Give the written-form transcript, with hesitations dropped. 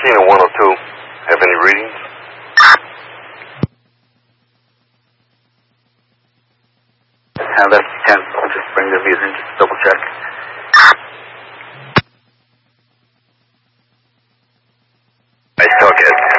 Keno 102. Have any readings? That's 10. I'll just bring the views in just to double check. Nice talk, Ed.